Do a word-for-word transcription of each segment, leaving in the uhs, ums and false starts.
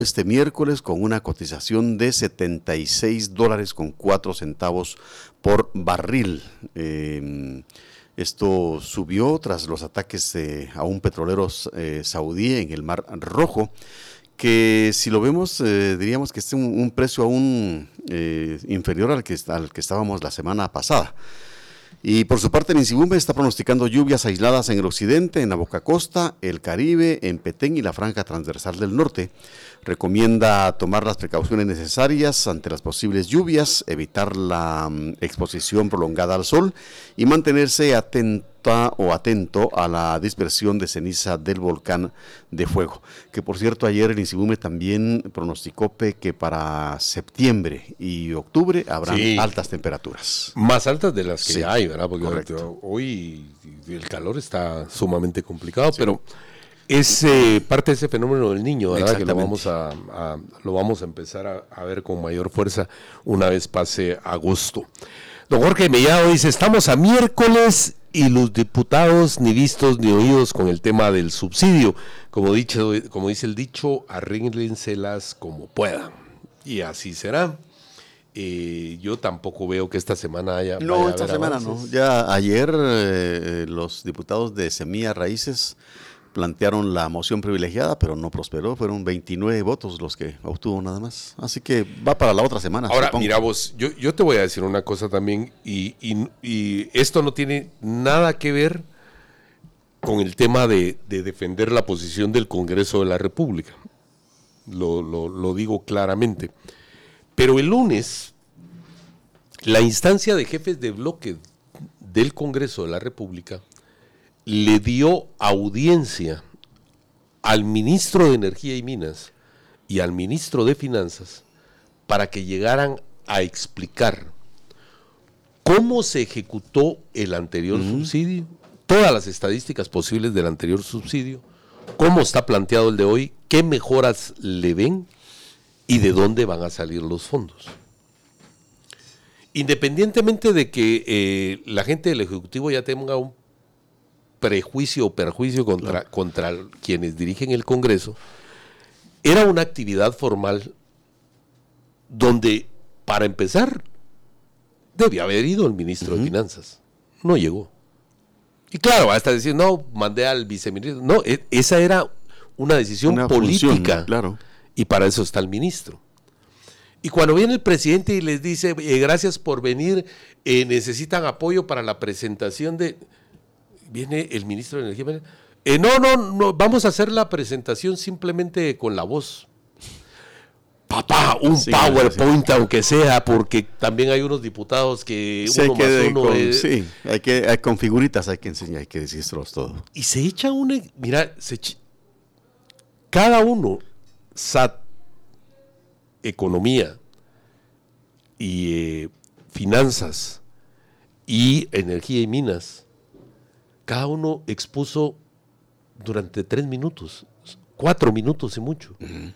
Este miércoles con una cotización de setenta y seis dólares con cuatro centavos por barril. Eh, esto subió tras los ataques eh, a un petrolero eh, saudí en el Mar Rojo, que si lo vemos eh, diríamos que es un, un precio aún eh, inferior al que, al que estábamos la semana pasada. Y por su parte, el INSIBUME está pronosticando lluvias aisladas en el occidente, en la Boca Costa, el Caribe, en Petén y la franja transversal del norte. Recomienda tomar las precauciones necesarias ante las posibles lluvias, evitar la um, exposición prolongada al sol y mantenerse atenta o atento a la dispersión de ceniza del volcán de fuego. Que por cierto, ayer el INSIBUME también pronosticó que para septiembre y octubre habrán sí. altas temperaturas. Más altas de las que sí. hay, ¿verdad? Porque correcto. Hoy el calor está sumamente complicado, sí. pero es eh, parte de ese fenómeno del niño, ¿verdad? Que lo vamos a, a, lo vamos a empezar a, a ver con mayor fuerza una vez pase agosto. Don Jorge Mellado dice, estamos a miércoles y los diputados ni vistos ni oídos con el tema del subsidio. Como, dicho, como dice el dicho, arréglenselas como puedan. Y así será. Eh, yo tampoco veo que esta semana haya... No, esta semana avances. no. Ya ayer eh, los diputados de Semilla Raíces plantearon la moción privilegiada, pero no prosperó. Fueron veintinueve votos los que obtuvo nada más. Así que va para la otra semana. Ahora, supongo. mira vos, yo, yo te voy a decir una cosa también, y, y, y esto no tiene nada que ver con el tema de, de defender la posición del Congreso de la República. Lo, lo, lo digo claramente. Pero el lunes, la instancia de jefes de bloque del Congreso de la República le dio audiencia al ministro de Energía y Minas y al ministro de Finanzas para que llegaran a explicar cómo se ejecutó el anterior uh-huh. subsidio, todas las estadísticas posibles del anterior subsidio, cómo está planteado el de hoy, qué mejoras le ven y de dónde van a salir los fondos. Independientemente de que eh, la gente del Ejecutivo ya tenga un prejuicio o perjuicio contra, no. contra quienes dirigen el Congreso, era una actividad formal donde, para empezar, debía haber ido el ministro uh-huh. de Finanzas. No llegó. Y claro, hasta decir, no, mandé al viceministro. No, e- esa era una decisión una política. Función, claro. Y para eso está el ministro. Y cuando viene el presidente y les dice, eh, gracias por venir, eh, necesitan apoyo para la presentación de... Viene el ministro de Energía. Eh, no, no, no, vamos a hacer la presentación simplemente con la voz. Papá, un sí, PowerPoint, sí. aunque sea, porque también hay unos diputados que sí, uno hay que más de, uno con, es... Sí, hay que, hay, con figuritas hay que enseñar, hay que decírselos todo. Y se echa una... Mira, se echa, cada uno, S A T, Economía y eh, Finanzas y Energía y Minas, cada uno expuso durante tres minutos, cuatro minutos y mucho. Uh-huh.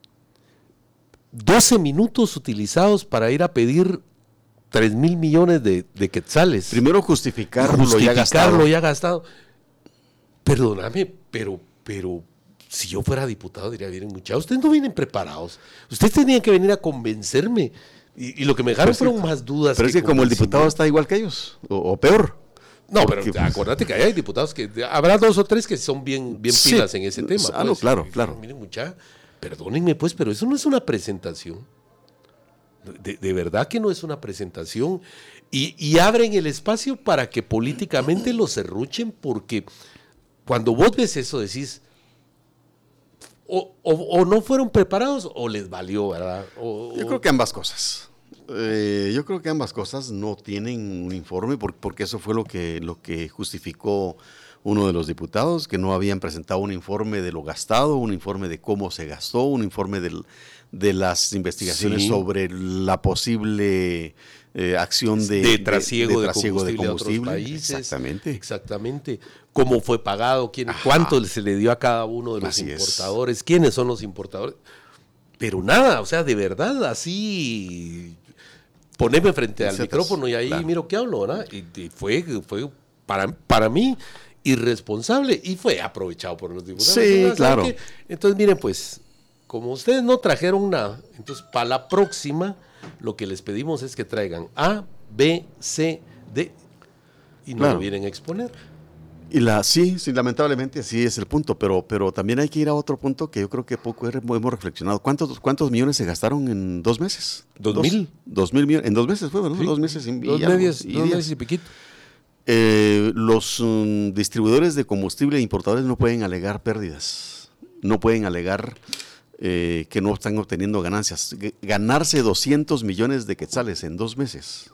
doce minutos utilizados para ir a pedir tres mil millones de, de quetzales. Primero justificarlo, justificarlo ya gastado. ya gastado. Perdóname, pero, pero si yo fuera diputado diría, miren muchachos, ustedes no vienen preparados. Ustedes tenían que venir a convencerme. Y, y lo que me dejaron fueron que, más dudas. Pero que es que como el diputado está igual que ellos, o, o peor. No, porque, pero acuérdate que hay diputados que, habrá dos o tres que son bien, bien sí, pilas en ese tema. Ah, pues, no, claro, claro. Miren muchachos, perdónenme pues, pero eso no es una presentación. De, de verdad que no es una presentación. Y, y abren el espacio para que políticamente los serruchen, porque cuando vos ves eso decís, o, o, o no fueron preparados o les valió, ¿verdad? O, yo creo que ambas cosas. Eh, yo creo que ambas cosas no tienen un informe, por, porque eso fue lo que, lo que justificó uno de los diputados, que no habían presentado un informe de lo gastado, un informe de cómo se gastó, un informe del, de las investigaciones sí. sobre la posible eh, acción de, de trasiego de, de, trasiego de combustible, de combustible. A otros países. Exactamente. Exactamente. Cómo fue pagado, quién, cuánto se le dio a cada uno de los así importadores, es. quiénes son los importadores. Pero nada, o sea, de verdad, así... Ponerme frente al micrófono y ahí claro. miro qué hablo, ¿verdad? Y, y fue, fue para, para mí irresponsable y fue aprovechado por los diputados. Sí, claro. Que, entonces, miren, pues, como ustedes no trajeron nada, entonces para la próxima lo que les pedimos es que traigan A, B, C, D y no Claro. lo vienen a exponer. Y la, sí, sí, lamentablemente así es el punto, pero, pero también hay que ir a otro punto que yo creo que poco hemos reflexionado. ¿Cuántos, cuántos millones se gastaron en dos meses? Dos mil. Dos mil millones, en dos meses fue, ¿verdad? Sí, Dos meses y, dos, y algo, medias, y dos días. meses y piquito. Eh, los um, distribuidores de combustible e importadores no pueden alegar pérdidas, no pueden alegar eh, que no están obteniendo ganancias. G- Ganarse doscientos millones de quetzales en dos meses,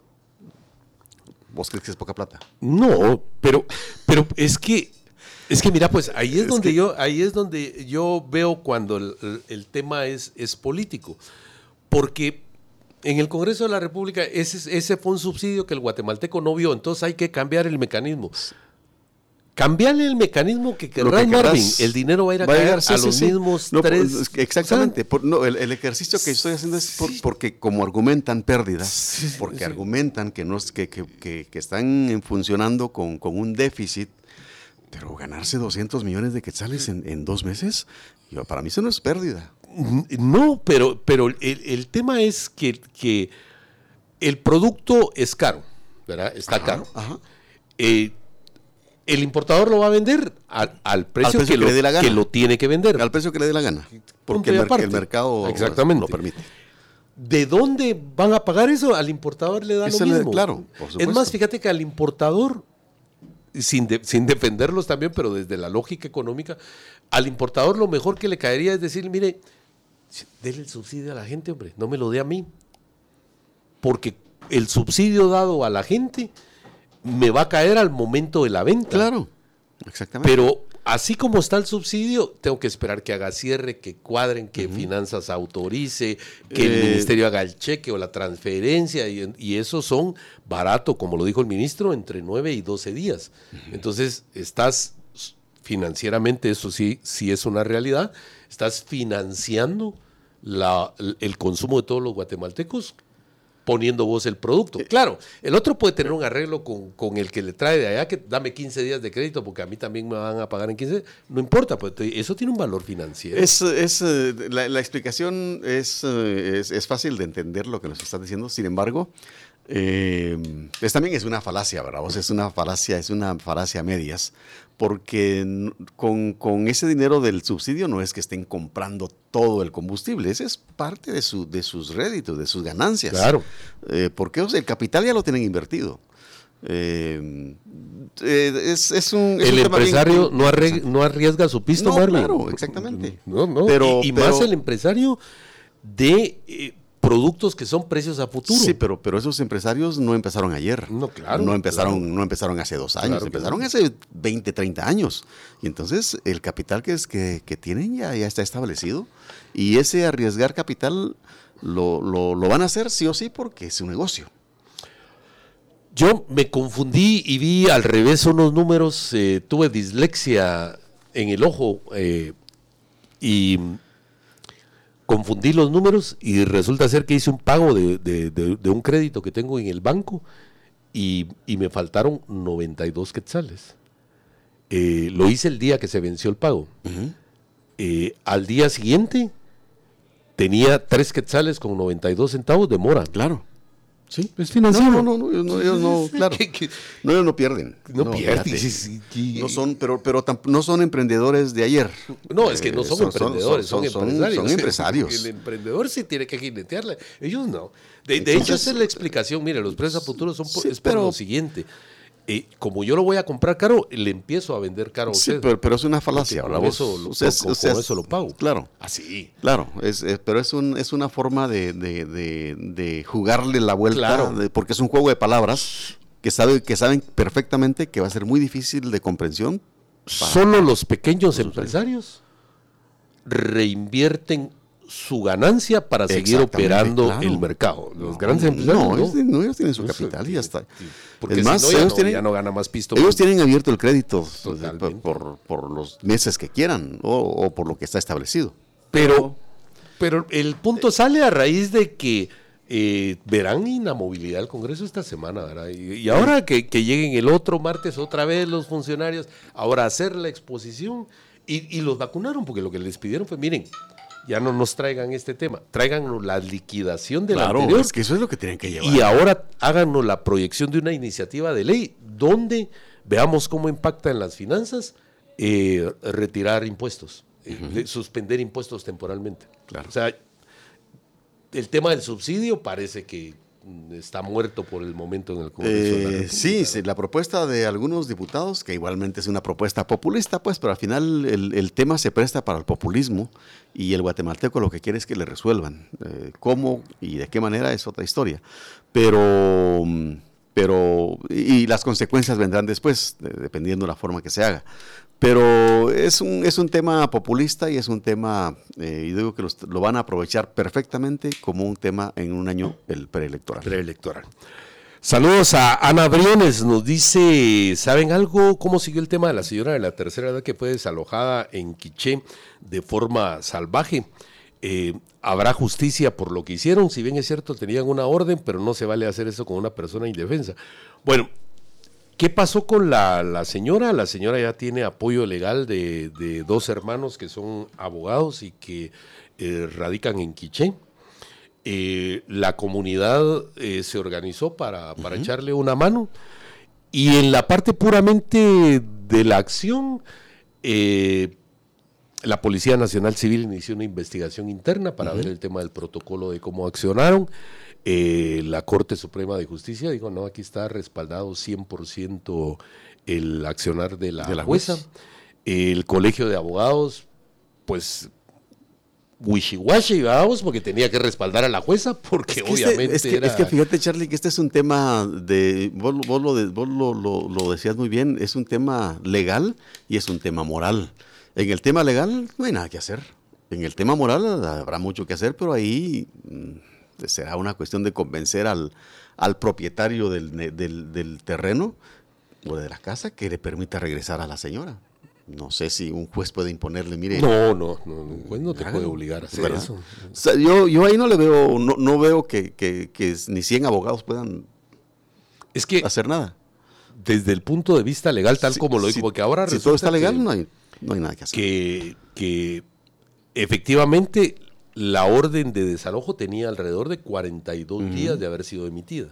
¿vos crees que es poca plata? No, pero, pero es que, es que mira, pues ahí es, Es donde que- yo, ahí es donde yo veo cuando el, el- el tema es, es político, porque en el Congreso de la República ese, ese fue un subsidio que el guatemalteco no vio, entonces hay que cambiar el mecanismo. Cambiarle el mecanismo que Lo querrá que Marvin, querrás el dinero va a ir a va a caer llegar, a, sí, sí, los sí. mismos No, tres. pues, exactamente. Por- no, el, el ejercicio que estoy haciendo es por- Sí. porque como argumentan pérdidas, Sí, porque sí. argumentan que, no, es- que, que, que, que están funcionando con, con un déficit, pero ganarse doscientos millones de quetzales en, en dos meses, yo, para mí eso no es pérdida. No, pero, pero el, el tema es que, que el producto es caro, ¿verdad? Está Ajá, caro. ajá. Eh, el importador lo va a vender al, al precio, precio que, que lo, le dé la gana. que lo tiene que vender. Al precio que le dé la gana, porque y el, mer- aparte. el mercado Exactamente. lo permite. ¿De dónde van a pagar eso? Al importador le da Ese lo le- mismo. claro, por Es supuesto. más, fíjate que al importador, sin, de- sin defenderlos también, pero desde la lógica económica, al importador lo mejor que le caería es decir, mire, dele el subsidio a la gente, hombre, no me lo dé a mí. Porque el subsidio dado a la gente me va a caer al momento de la venta. Claro, exactamente. Pero así como está el subsidio, tengo que esperar que haga cierre, que cuadren, que Finanzas autorice, que el Eh, ministerio haga el cheque o la transferencia, y, y eso son barato, como lo dijo el ministro, entre nueve y doce días. Entonces, estás financieramente, eso sí, sí es una realidad, estás financiando la, el consumo de todos los guatemaltecos poniendo vos el producto. Claro, el otro puede tener un arreglo con, con el que le trae de allá, que dame quince días de crédito porque a mí también me van a pagar en quince días. No importa, pues eso tiene un valor financiero. Es, es, eh, la, la explicación es, eh, es, es fácil de entender lo que nos estás diciendo, sin embargo, eh, es, también es una falacia, ¿verdad? O sea, es una falacia, es una falacia a medias, porque n- con, con ese dinero del subsidio no es que estén comprando todo el combustible, ese es parte de, su, de sus réditos, de sus ganancias. Claro. Eh, porque o sea, el capital ya lo tienen invertido. Eh, eh, es, es un, es El un tema bien- empresario no, arreg- no arriesga su pisto, No, Marvin. claro, exactamente. No, no. Pero- y y pero- más el empresario de eh, productos que son precios a futuro. Sí, pero, pero esos empresarios no empezaron ayer. No, claro, No empezaron, claro. no empezaron hace dos años, Claro que empezaron no. hace veinte, treinta años. Y entonces el capital que, es, que, que tienen ya, ya está establecido. Y ese arriesgar capital lo, lo, lo van a hacer sí o sí porque es un negocio. Yo me confundí y vi al revés unos números, eh, tuve dislexia en el ojo eh, y confundí los números y resulta ser que hice un pago de, de- de- de un crédito que tengo en el banco y, y me faltaron noventa y dos quetzales. Eh, lo hice el día que se venció el pago. Eh, al día siguiente tenía tres quetzales con noventa y dos centavos de mora. Claro. Sí. Es financiero. No, no, no, ellos no, ellos no, claro. ¿Qué- qué? No, ellos no pierden. No pierden, fíjate. sí, sí, sí. No son, pero, pero tamp- no son emprendedores de ayer. No, es que no Eh, son, emprendedores, son, empresarios. Son empresarios. El emprendedor sí tiene que jinetearla. Ellos no. De, de Entonces- hecho, esa es la explicación. Mire, los precios a futuro son por, Sí, es por pero- lo siguiente. Eh, como yo lo voy a comprar caro, le empiezo a vender caro a Sí, usted. pero, pero es una falacia. Porque ¿verdad? con Vos- eso lo- o sea, es- con- o sea, con es- eso lo pago. Claro. Así. Claro, es, es- pero es, un, es una forma de, de- de- de jugarle la vuelta, Claro. de- porque es un juego de palabras que, sabe, que saben perfectamente que va a ser muy difícil de comprensión. Solo los pequeños empresarios reinvierten su ganancia para seguir Exactamente, operando claro. el mercado. Los No, grandes empresarios no, no. ellos, no, ellos tienen su Eso, capital y ya está. Porque Es si más, no, ya ellos no, tienen- ya no gana más pisto. Ellos tienen abierto el crédito Totalmente. por, por los meses que quieran o, o por lo que está establecido. Pero, pero el punto sale a raíz de que eh, verán inamovilidad del Congreso esta semana, ¿verdad? Y, y ahora que, que lleguen el otro martes otra vez los funcionarios, ahora hacer la exposición y, y los vacunaron, porque lo que les pidieron fue, miren, ya no nos traigan este tema, tráiganos la liquidación de claro, la anterior. Es que eso es lo que tienen que llevar. Y ahora háganos la proyección de una iniciativa de ley donde veamos cómo impacta en las finanzas eh, retirar impuestos, uh-huh. eh, suspender impuestos temporalmente. Claro. O sea, el tema del subsidio parece que está muerto por el momento en el Congreso. Eh, de la sí, sí, la propuesta de algunos diputados, que igualmente es una propuesta populista, pues, pero al final el, el tema se presta para el populismo y el guatemalteco lo que quiere es que le resuelvan. Eh, cómo y de qué manera es otra historia. Pero, pero y las consecuencias vendrán después, dependiendo de la forma que se haga. Pero es un, es un tema populista y es un tema, eh, y digo que los, lo van a aprovechar perfectamente como un tema en un año el preelectoral. Preelectoral. Saludos a Ana Briones, nos dice, ¿saben algo? ¿Cómo siguió el tema de la señora de la tercera edad que fue desalojada en Quiché de forma salvaje? Eh, ¿Habrá justicia por lo que hicieron? Si bien es cierto, tenían una orden, pero no se vale hacer eso con una persona indefensa. Bueno, ¿qué pasó con la, la señora? La señora ya tiene apoyo legal de, de dos hermanos que son abogados y que eh, radican en Quiché. Eh, la comunidad eh, se organizó para, para uh-huh. echarle una mano y en la parte puramente de la acción, eh, la Policía Nacional Civil inició una investigación interna para uh-huh. ver el tema del protocolo de cómo accionaron. Eh, la Corte Suprema de Justicia dijo, no, aquí está respaldado cien por ciento el accionar de la, de la jueza. Juez. El Colegio de Abogados, pues, wishy-washy, vamos, porque tenía que respaldar a la jueza, porque es que obviamente este, es, que, era... es que fíjate, Charlie, que este es un tema de, vos, vos, lo, de, vos lo, lo, lo decías muy bien, es un tema legal y es un tema moral. En el tema legal no hay nada que hacer. En el tema moral habrá mucho que hacer, pero ahí será una cuestión de convencer al, al propietario del, del, del terreno o de la casa que le permita regresar a la señora. No sé si un juez puede imponerle, mire... No, no, no un juez no te hágalo, puede obligar a hacer ¿verdad? Eso. O sea, yo, yo ahí no le veo, no, no veo que, que, que ni cien abogados puedan es que hacer nada. Desde el punto de vista legal, tal sí, como lo digo, sí, porque ahora si todo está legal, no hay, no hay nada que hacer. Que, que efectivamente la orden de desalojo tenía alrededor de cuarenta y dos uh-huh. días de haber sido emitida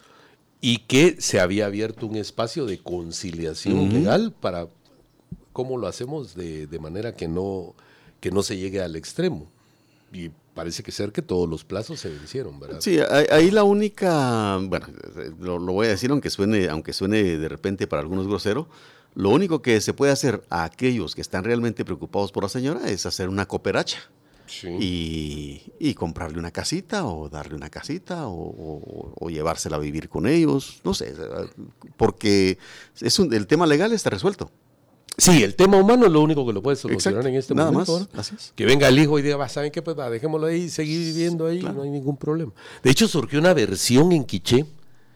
y que se había abierto un espacio de conciliación uh-huh. legal para... ¿Cómo lo hacemos de, de manera que no, que no se llegue al extremo? Y parece que ser que todos los plazos se vencieron, ¿verdad? Sí, ahí la única, bueno, lo, lo voy a decir aunque suene, aunque suene de repente para algunos grosero, lo único que se puede hacer a aquellos que están realmente preocupados por la señora es hacer una cooperacha. Sí. Y, y comprarle una casita o darle una casita o, o, o llevársela a vivir con ellos, no sé, porque es un, el tema legal está resuelto. Sí, el tema humano es lo único que lo puede solucionar Exacto. en este Nada momento. Más. Así es. Que venga el hijo y diga, ¿saben qué? Pues va, dejémoslo ahí, seguir viviendo ahí, claro. No hay ningún problema. De hecho, surgió una versión en Quiché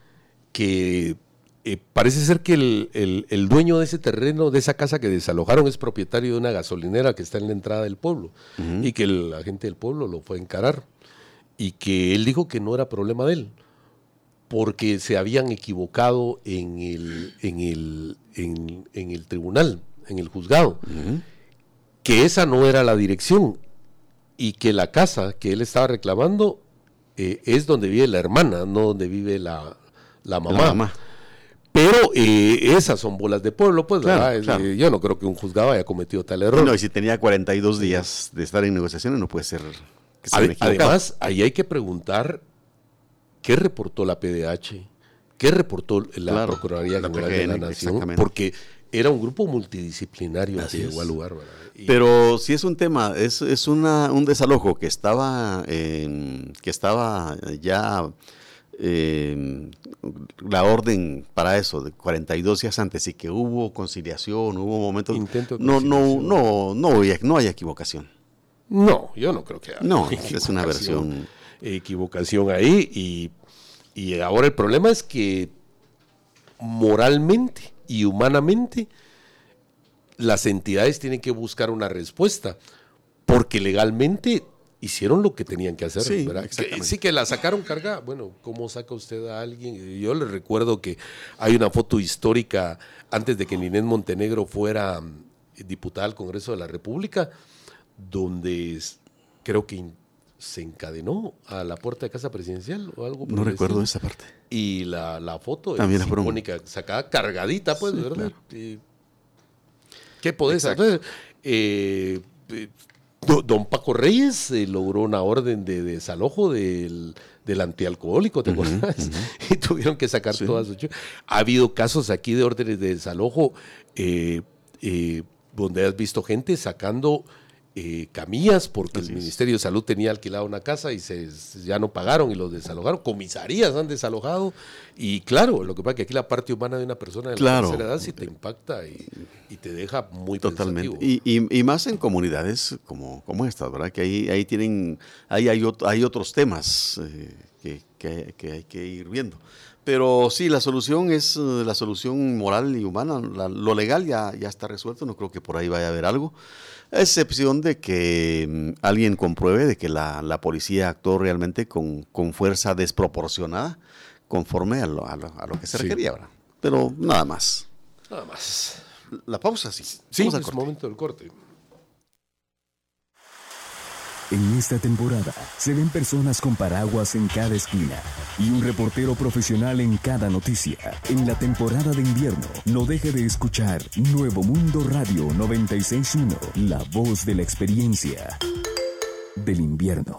que eh, parece ser que el, el, el dueño de ese terreno, de esa casa que desalojaron, es propietario de una gasolinera que está en la entrada del pueblo uh-huh. y que el, la gente del pueblo lo fue a encarar y que él dijo que no era problema de él porque se habían equivocado en el, en el, en, en el tribunal, en el juzgado, uh-huh. que esa no era la dirección y que la casa que él estaba reclamando eh, es donde vive la hermana, no donde vive la, la, mamá. la mamá. Pero eh, esas son bolas de pueblo, pues, claro, ¿verdad? Claro. Eh, yo no creo que un juzgado haya cometido tal error. No, y si tenía cuarenta y dos días de estar en negociaciones, no puede ser que se Ad, Además, ahí hay que preguntar qué reportó la P D H, qué reportó la claro, Procuraduría la General P G N, de la Nación, porque era un grupo multidisciplinario Así que es. llegó al lugar, ¿verdad? Y pero si es un tema, es, es una, un desalojo que estaba, eh, que estaba ya eh, la orden para eso de cuarenta y dos días antes y que hubo conciliación, hubo momentos, Intento de no, no, no, no, no hay equivocación. No, yo no creo que haya no, es una versión equivocación ahí y, y ahora el problema es que moralmente y humanamente las entidades tienen que buscar una respuesta porque legalmente hicieron lo que tenían que hacer, sí, ¿verdad? Que, sí que la sacaron cargada. Bueno, ¿cómo saca usted a alguien? Yo le recuerdo que hay una foto histórica antes de que Ninette Montenegro fuera diputada al Congreso de la República donde creo que in, se encadenó a la puerta de casa presidencial o algo. No recuerdo esa parte. Y la, la foto también es icónica, sacada cargadita, pues, sí, ¿verdad? Claro. Eh, ¿Qué podés hacer? Eh, eh, don Paco Reyes eh, logró una orden de desalojo del, del antialcohólico, ¿te acuerdas? Uh-huh, uh-huh. Y tuvieron que sacar sí. todas sus... Ha habido casos aquí de órdenes de desalojo eh, eh, donde has visto gente sacando eh, camillas porque Así el es. Ministerio de Salud tenía alquilado una casa y se, ya no pagaron y los desalojaron. Comisarías han desalojado y claro, lo que pasa es que aquí la parte humana de una persona de claro. la tercera edad sí te impacta y, y te deja muy totalmente y, y, y más en comunidades como, como estas, ¿verdad? Que ahí, ahí tienen ahí hay, hay otros temas eh, que, que, que hay que ir viendo. Pero sí, la solución es la solución moral y humana. La, lo legal ya, ya está resuelto, no creo que por ahí vaya a haber algo. A excepción de que um, alguien compruebe de que la, la policía actuó realmente con, con fuerza desproporcionada conforme a lo, a lo, a lo que se sí. requería. ¿verdad? Pero nada más. Nada más. La pausa, sí. Sí, es el momento del corte. En esta temporada se ven personas con paraguas en cada esquina y un reportero profesional en cada noticia. En la temporada de invierno, no deje de escuchar Nuevo Mundo Radio noventa y seis punto uno, la voz de la experiencia del invierno.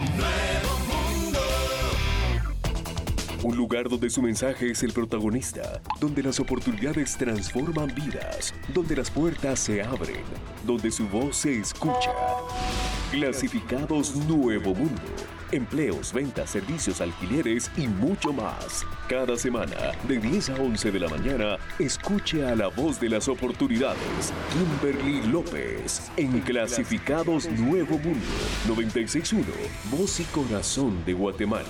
Un lugar donde su mensaje es el protagonista, donde las oportunidades transforman vidas, donde las puertas se abren, donde su voz se escucha. Clasificados Nuevo Mundo. Empleos, ventas, servicios, alquileres y mucho más. Cada semana, de diez a once de la mañana, escuche a la voz de las oportunidades, Kimberly López, en Clasificados Nuevo Mundo, noventa y seis punto uno, voz y corazón de Guatemala.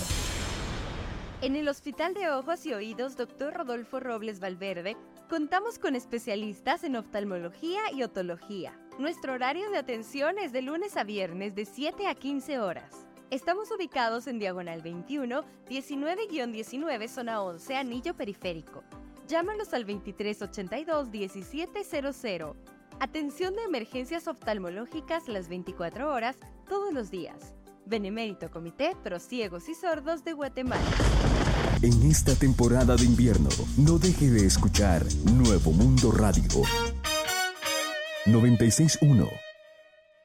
En el Hospital de Ojos y Oídos doctor Rodolfo Robles Valverde, contamos con especialistas en oftalmología y otología. Nuestro horario de atención es de lunes a viernes de siete a quince horas. Estamos ubicados en Diagonal veintiuno, diecinueve diecinueve, zona once, Anillo Periférico. Llámanos al veintitrés ochenta y dos, diecisiete cero cero. Atención de emergencias oftalmológicas las veinticuatro horas, todos los días. Benemérito Comité Pro Ciegos y Sordos de Guatemala. En esta temporada de invierno, no deje de escuchar Nuevo Mundo Radio noventa y seis punto uno.